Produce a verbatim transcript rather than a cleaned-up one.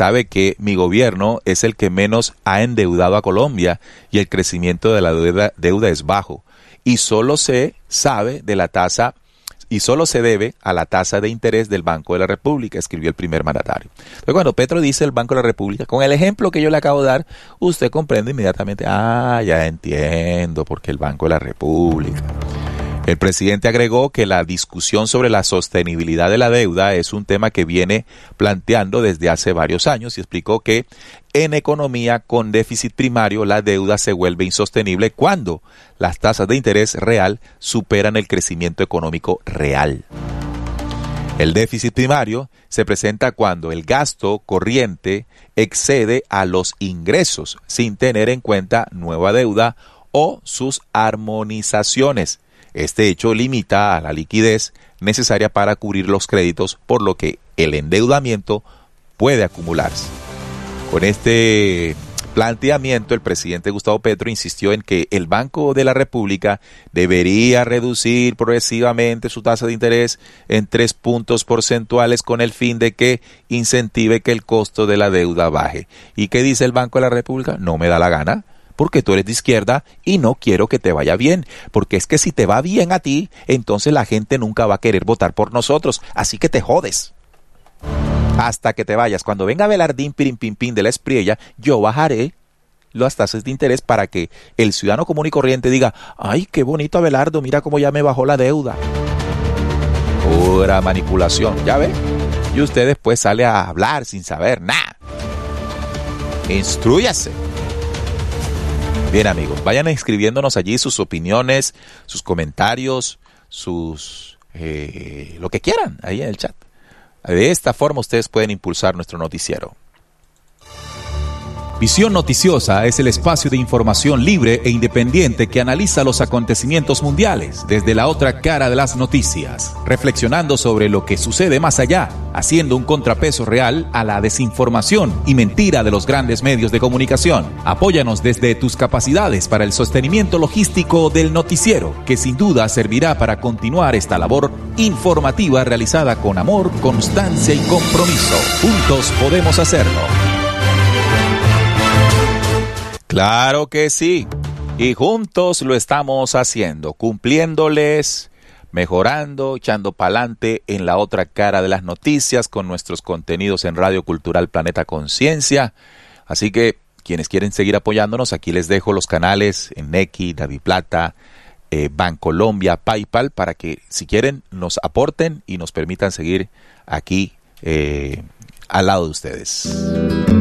sabe que mi gobierno es el que menos ha endeudado a Colombia y el crecimiento de la deuda, deuda es bajo. Y solo se sabe de la tasa y solo se debe a la tasa de interés del Banco de la República, escribió el primer mandatario. Entonces, cuando Petro dice el Banco de la República, con el ejemplo que yo le acabo de dar, usted comprende inmediatamente, ah, ya entiendo por qué el Banco de la República. El presidente agregó que la discusión sobre la sostenibilidad de la deuda es un tema que viene planteando desde hace varios años y explicó que en economía con déficit primario la deuda se vuelve insostenible cuando las tasas de interés real superan el crecimiento económico real. El déficit primario se presenta cuando el gasto corriente excede a los ingresos sin tener en cuenta nueva deuda o sus armonizaciones. Este hecho limita a la liquidez necesaria para cubrir los créditos, por lo que el endeudamiento puede acumularse. Con este planteamiento, el presidente Gustavo Petro insistió en que el Banco de la República debería reducir progresivamente su tasa de interés en tres puntos porcentuales con el fin de que incentive que el costo de la deuda baje. ¿Y qué dice el Banco de la República? No me da la gana, porque tú eres de izquierda y no quiero que te vaya bien, porque es que si te va bien a ti, entonces la gente nunca va a querer votar por nosotros, así que te jodes. Hasta que te vayas. Cuando venga Abelardín Pirin Pin Pin de la Espriella, yo bajaré las tasas de interés para que el ciudadano común y corriente diga, ay, qué bonito Abelardo, mira cómo ya me bajó la deuda. Pura manipulación, ¿ya ve? Y usted después sale a hablar sin saber nada. Instrúyase. Bien, amigos, vayan escribiéndonos allí sus opiniones, sus comentarios, sus eh, lo que quieran ahí en el chat. De esta forma ustedes pueden impulsar nuestro noticiero. Visión Noticiosa es el espacio de información libre e independiente que analiza los acontecimientos mundiales desde la otra cara de las noticias, reflexionando sobre lo que sucede más allá, haciendo un contrapeso real a la desinformación y mentira de los grandes medios de comunicación. Apóyanos desde tus capacidades para el sostenimiento logístico del noticiero, que sin duda servirá para continuar esta labor informativa realizada con amor, constancia y compromiso. Juntos podemos hacerlo. Claro que sí, y juntos lo estamos haciendo, cumpliéndoles, mejorando, echando pa'lante en la otra cara de las noticias con nuestros contenidos en Radio Cultural Planeta Conciencia. Así que quienes quieren seguir apoyándonos, aquí les dejo los canales en Nequi, Daviplata, eh, Bancolombia, PayPal, para que si quieren nos aporten y nos permitan seguir aquí eh, al lado de ustedes.